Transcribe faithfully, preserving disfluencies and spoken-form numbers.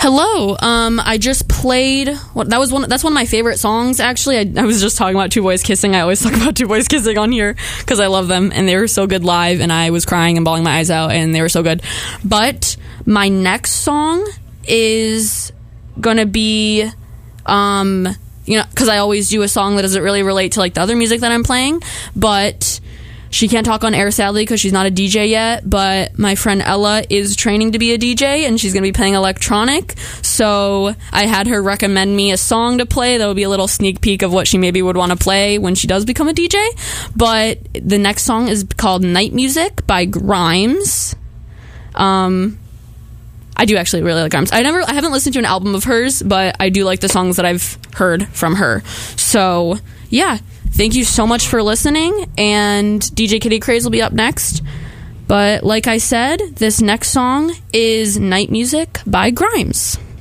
Hello. Um, I just played. What that was one. That's one of my favorite songs. Actually, I, I was just talking about Two Boys Kissing. I always talk about Two Boys Kissing on here because I love them and they were so good live. And I was crying and bawling my eyes out, and they were so good. But my next song is gonna be, um, you know, because I always do a song that doesn't really relate to like the other music that I'm playing, but. She can't talk on air, sadly, because she's not a D J yet, but my friend Ella is training to be a D J, and she's going to be playing electronic, so I had her recommend me a song to play that would be a little sneak peek of what she maybe would want to play when she does become a D J, but the next song is called Night Music by Grimes. Um... I do actually really like Grimes. I never, I haven't listened to an album of hers, but I do like the songs that I've heard from her. So, yeah. Thank you so much for listening, and D J Kitty Craze will be up next. But like I said, this next song is Night Music by Grimes.